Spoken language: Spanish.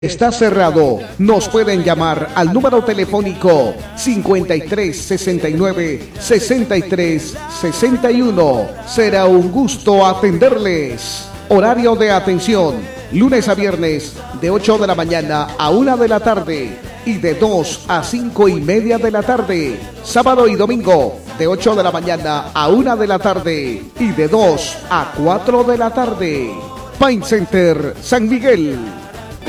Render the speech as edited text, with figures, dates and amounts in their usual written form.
Está cerrado. Nos pueden llamar al número telefónico 53 69 63 61. Será un gusto atenderles. Horario de atención: lunes a viernes de 8 de la mañana a 1 de la tarde y de 2 a 5 y media de la tarde. Sábado y domingo de 8 de la mañana a 1 de la tarde y de 2 a 4 de la tarde. Paint Center San Miguel.